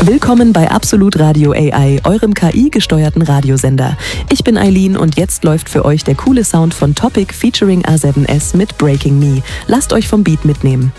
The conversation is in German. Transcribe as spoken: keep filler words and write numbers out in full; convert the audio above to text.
Willkommen bei Absolut Radio A I, eurem K I-gesteuerten Radiosender. Ich bin Eileen und jetzt läuft für euch der coole Sound von Topic featuring A sieben S mit Breaking Me. Lasst euch vom Beat mitnehmen.